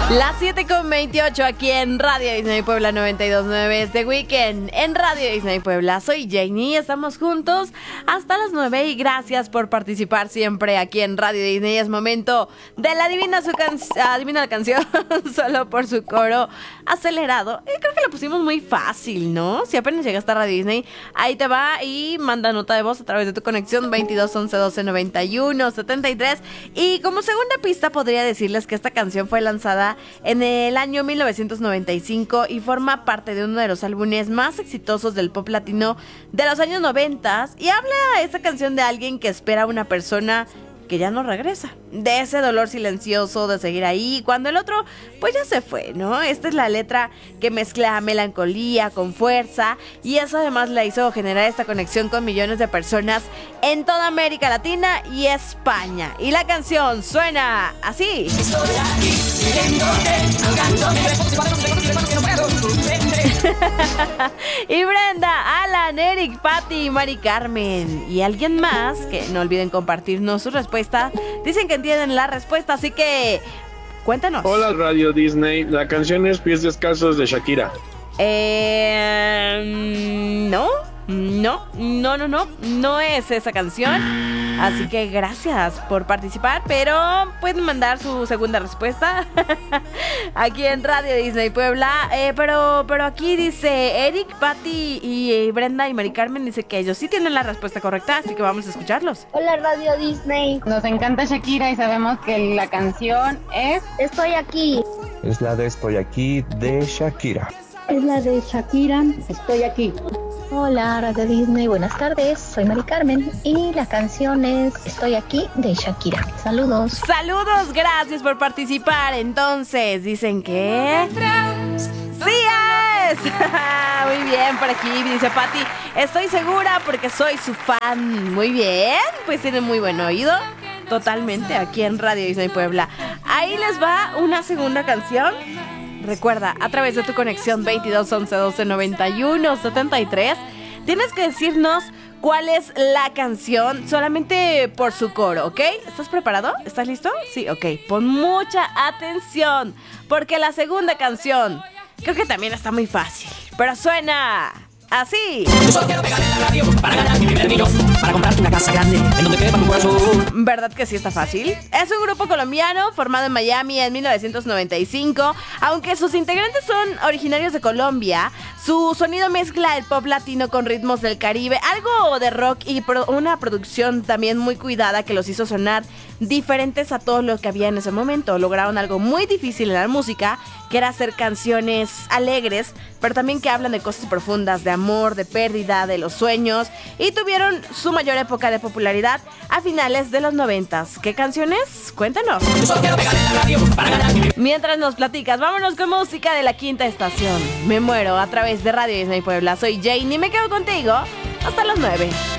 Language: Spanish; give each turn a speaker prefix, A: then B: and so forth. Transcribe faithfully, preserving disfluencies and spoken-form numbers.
A: Las siete con veintiocho aquí en Radio Disney Puebla noventa y dos punto nueve. Este weekend en Radio Disney Puebla. Soy Janie, estamos juntos hasta las nueve y gracias por participar siempre aquí en Radio Disney. Es momento de la adivina, su can- adivina la canción solo por su coro acelerado. Y creo que lo pusimos muy fácil, ¿no? Si apenas llegaste a Radio Disney, ahí te va y manda nota de voz a través de tu conexión veintidós once doce noventa y uno setenta y tres. Y como segunda pista podría decirles que esta canción fue lanzada en el año mil novecientos noventa y cinco y forma parte de uno de los álbumes más exitosos del pop latino de los años noventa, y habla esta canción de alguien que espera a una persona que ya no regresa, de ese dolor silencioso de seguir ahí cuando el otro pues ya se fue, ¿no? Esta es la letra que mezcla melancolía con fuerza, y eso además la hizo generar esta conexión con millones de personas en toda América Latina y España. Y la canción suena así. Estoy aquí, siguiéndote, ahogándome, y Brenda, Alan, Eric, Patti, Mari Carmen y alguien más que no olviden compartirnos su respuesta. Dicen que entienden la respuesta, así que cuéntanos.
B: Hola Radio Disney, la canción es Pies Descalzos de Shakira.
A: Eh, no, no, no, no, no, no es esa canción. Así que gracias por participar, pero pueden mandar su segunda respuesta aquí en Radio Disney Puebla. Eh, pero, pero aquí dice Eric, Patti y eh, Brenda y Mari Carmen dice que ellos sí tienen la respuesta correcta, así que vamos a escucharlos.
C: Hola Radio Disney.
D: Nos encanta Shakira y sabemos que la canción es
C: Estoy aquí.
E: Es la de Estoy aquí de Shakira.
C: Es la de Shakira. Estoy aquí.
F: Hola Radio Disney, buenas tardes, soy Mari Carmen y la canción es Estoy aquí de Shakira. Saludos.
A: Saludos, gracias por participar. Entonces, dicen que ¡sí es! Muy bien, por aquí dice Patti, estoy segura porque soy su fan. Muy bien, pues tiene muy buen oído. Totalmente, aquí en Radio Disney Puebla. Ahí les va una segunda canción. Recuerda, a través de tu conexión veintidós once doce noventa y uno setenta y tres, tienes que decirnos cuál es la canción solamente por su coro, ¿ok? ¿Estás preparado? ¿Estás listo? Sí, ok. Pon mucha atención, porque la segunda canción creo que también está muy fácil, pero suena así.
G: Yo solo quiero pegar en la radio para ganar mi primer millón, para comprarte una casa grande en donde quepa tu corazón.
A: ¿Verdad que sí está fácil? Es un grupo colombiano formado en Miami en mil novecientos noventa y cinco. Aunque sus integrantes son originarios de Colombia, su sonido mezcla el pop latino con ritmos del Caribe, algo de rock y pro- una producción también muy cuidada que los hizo sonar diferentes a todo lo que había en ese momento. Lograron algo muy difícil en la música, que era hacer canciones alegres, pero también que hablan de cosas profundas, de amor, de pérdida, de los sueños, y tuvieron su mayor época de popularidad a finales de los noventas. ¿Qué canciones? Cuéntanos.
G: Yo solo quiero pegar en la radio para ganar mi...
A: Mientras nos platicas, vámonos con música de la quinta estación. Me muero a través de Radio Disney Puebla. Soy Jane y me quedo contigo hasta las nueve.